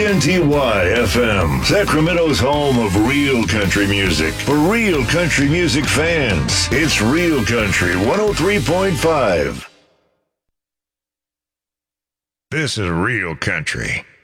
KNTY FM, Sacramento's home of real country music. For real country music fans, it's Real Country 103.5. This is Real Country.